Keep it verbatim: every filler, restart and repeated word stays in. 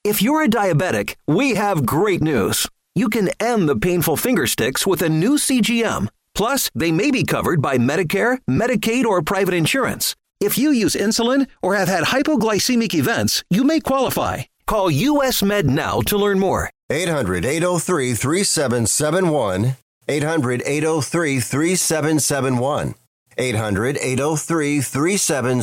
If you're a diabetic, we have great news. You can end the painful finger sticks with a new C G M. Plus, they may be covered by Medicare, Medicaid, or private insurance. If you use insulin or have had hypoglycemic events, you may qualify. Call U S Med now to learn more. eight hundred, eight oh three, three seven seven one. eight hundred, eight oh three, three seven seven one. eight hundred, eight oh three, three seven seven one.